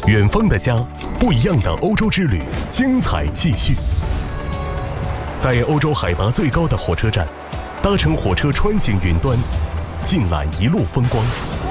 远方的家，不一样的欧洲之旅，精彩继续。在欧洲海拔最高的火车站，搭乘火车穿行云端，尽览一路风光。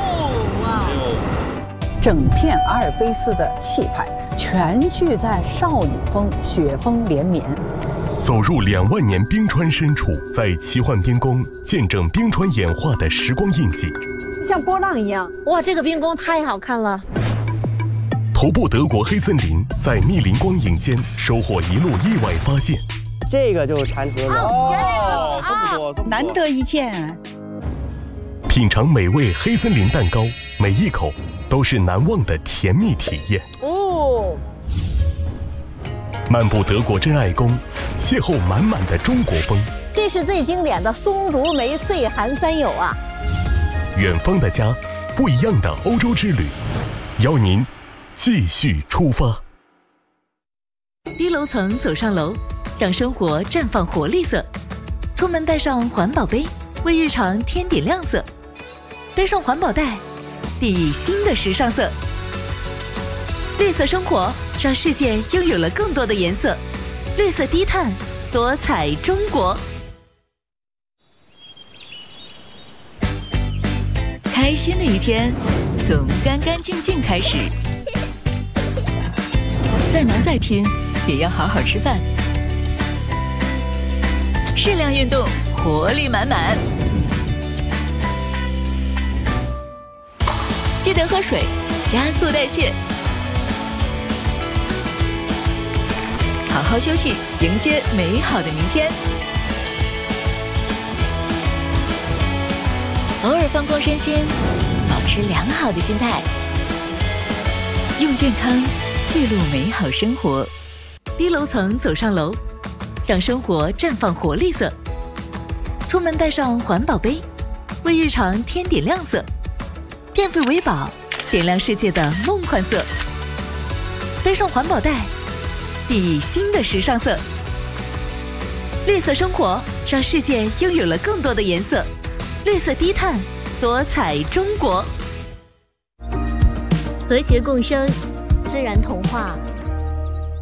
整片阿尔卑斯的气派全聚在少女峰雪峰连绵。 走入2万年冰川深处，在奇幻冰宫见证冰川演化的时光印记， 像波浪一样。 哇，这个冰宫太好看了！ 徒步德国黑森林，在密林光影间收获一路意外发现。 这个就是蟾蜍哦， 这么多， 难得一见。 品尝美味黑森林蛋糕，每一口都是难忘的甜蜜体验。 哦， 漫步德国真爱宫，邂逅满满的中国风。 这是最经典的松竹梅岁寒三友啊！ 远方的家，不一样的欧洲之旅，邀您继续出发。 低楼层走上楼，让生活绽放活力色。出门带上环保杯，为日常添点亮色。背上环保袋，砥砺新的时尚色。绿色生活，让世界拥有了更多的颜色。绿色低碳，多彩中国。开心的一天，从干干净净开始。再忙再拼，也要好好吃饭。适量运动，活力满满。记得喝水，加速代谢。好好休息，迎接美好的明天。偶尔放空身心，保持良好的心态，用健康记录美好生活。低楼层走上楼，让生活绽放活力色。出门带上环保杯，为日常添点亮色。变废为宝，点亮世界的梦幻色。背上环保袋，砥砺新的时尚色。绿色生活，让世界拥有了更多的颜色。绿色低碳，多彩中国。 和谐共生，自然童话。